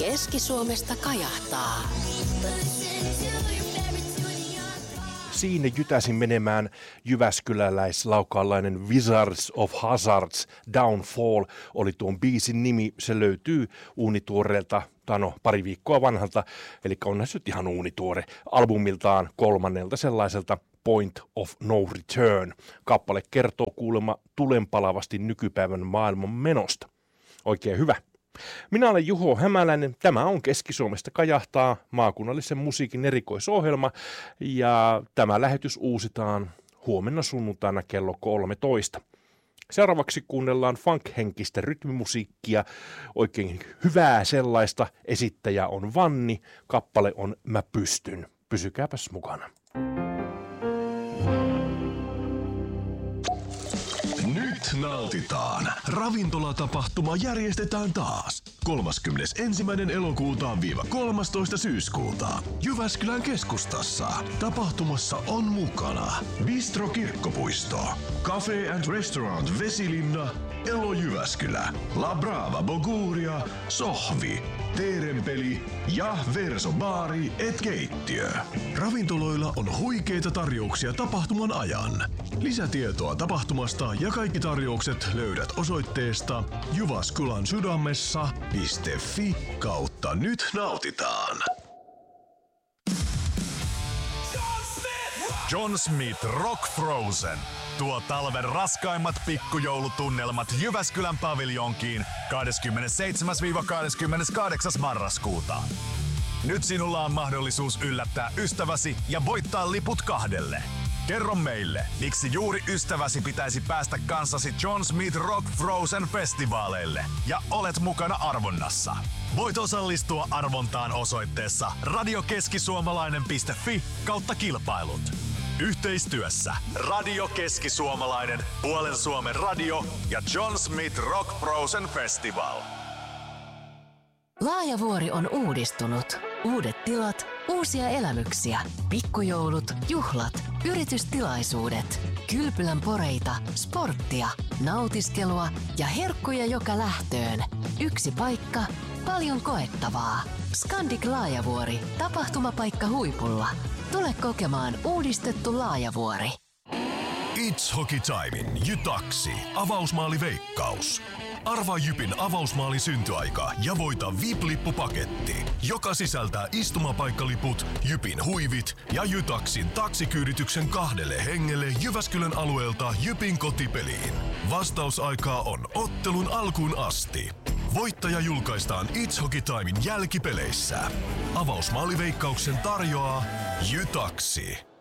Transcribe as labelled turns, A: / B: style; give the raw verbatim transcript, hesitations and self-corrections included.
A: Keski-Suomesta kajahtaa.
B: Siinä jytäsin menemään jyväskyläläislaukaalainen Wizards of Hazards Downfall oli tuon biisin nimi. Se löytyy uunituoreelta, tai no pari viikkoa vanhalta, eli onhan se nyt ihan uunituore, albumiltaan kolmannelta sellaiselta Point of No Return. Kappale kertoo kuulemma tulenpalavasti nykypäivän maailman menosta. Oikein hyvä. Minä olen Juho Hämäläinen. Tämä on Keski-Suomesta kajahtaa, maakunnallisen musiikin erikoisohjelma, ja tämä lähetys uusitaan huomenna sunnuntaina kello kolmetoista. Seuraavaksi kuunnellaan funk-henkistä rytmimusiikkia, oikein hyvää sellaista. Esittäjä on Vanni, kappale on Mä pystyn. Pysykääpäs mukana.
C: Nyt nautitaan. Ravintolatapahtuma järjestetään taas. kolmaskymmenesensimmäinen elokuuta viiva kolmastoista syyskuuta. Jyväskylän keskustassa. Tapahtumassa on mukana Bistro Kirkkopuisto, Cafe and Restaurant Vesilinna, Elo Jyväskylä, La Brava Boguria, Sohvi, Teerenpeli ja Verso Baari et keittiö. Ravintoloilla on huikeita tarjouksia tapahtuman ajan. Lisätietoa tapahtumasta ja kaikki tarjoukset löydät osoitteesta Jyväskylän sydämessä piste fi kautta nyt nautitaan.
D: John Smith Rock Frozen tuo talven raskaimmat pikkujoulutunnelmat Jyväskylän paviljonkiin kahdeskymmenesseitsemäs kahdeskymmeneskahdeksas marraskuuta. Nyt sinulla on mahdollisuus yllättää ystäväsi ja voittaa liput kahdelle. Kerro meille, miksi juuri ystäväsi pitäisi päästä kanssasi John Smith Rock Frozen festivaaleille ja olet mukana arvonnassa. Voit osallistua arvontaan osoitteessa radiokeskisuomalainen piste fi kautta kilpailut. Yhteistyössä Radio Keski-Suomalainen, Puolen Suomen radio ja John Smith Rock Frozen Festival.
A: Laajavuori on uudistunut. Uudet tilat, uusia elämyksiä, pikkujoulut, juhlat, yritystilaisuudet, kylpylän poreita, sporttia, nautiskelua ja herkkuja joka lähtöön. Yksi paikka, paljon koettavaa. Scandic Laajavuori, tapahtumapaikka huipulla. Tule kokemaan uudistettu Laajavuori.
C: It's Hockey Timein Jytaksi avausmaaliveikkaus. Arvaa Jypin avausmaalin syntyaika ja voita V I P-lippupaketti, joka sisältää istumapaikkaliput, Jypin huivit ja Jytaksin taksikyydityksen kahdelle hengelle Jyväskylän alueelta Jypin kotipeliin. Vastausaikaa on ottelun alkuun asti. Voittaja julkaistaan It's Hockey Timein jälkipeleissä. Avausmaaliveikkauksen tarjoaa Jytaksi.